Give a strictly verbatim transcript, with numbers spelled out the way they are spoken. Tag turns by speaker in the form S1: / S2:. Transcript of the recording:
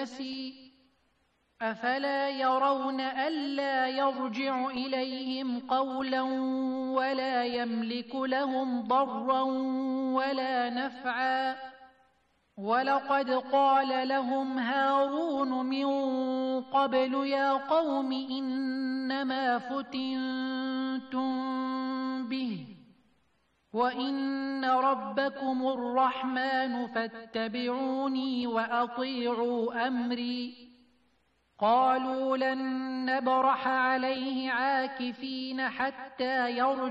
S1: نسي أفلا يرون ألا يرجع إليهم قولا ولا يملك لهم ضرا ولا نفعا ولقد قال لهم هارون من قبل يا قوم إنما فتنتم به وإن ربكم الرحمن فاتبعوني وأطيعوا أمري قالوا لن نبرح عليه عاكفين حتى يرجع